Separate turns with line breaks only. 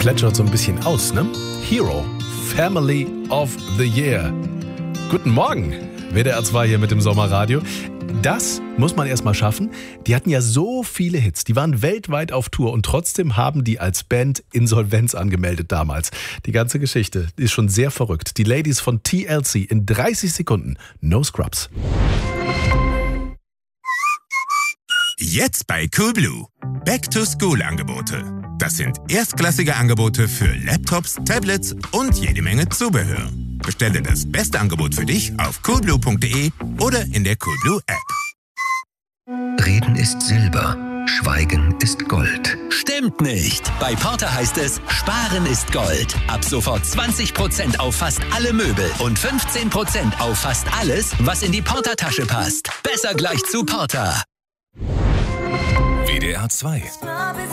plätschert so ein bisschen aus, ne? Hero, Family of the Year. Guten Morgen, WDR 2 hier mit dem Sommerradio. Das muss man erstmal schaffen. Die hatten ja so viele Hits, die waren weltweit auf Tour und trotzdem haben die als Band Insolvenz angemeldet damals. Die ganze Geschichte ist schon sehr verrückt. Die Ladies von TLC in 30 Sekunden, no scrubs.
Jetzt bei Coolblue. Back-to-School-Angebote. Das sind erstklassige Angebote für Laptops, Tablets und jede Menge Zubehör. Bestelle das beste Angebot für dich auf coolblue.de oder in der Coolblue App.
Reden ist Silber, Schweigen ist Gold.
Stimmt nicht. Bei Porter heißt es, Sparen ist Gold. Ab sofort 20% auf fast alle Möbel und 15% auf fast alles, was in die Porter-Tasche passt. Besser gleich zu Porter.
WDR 2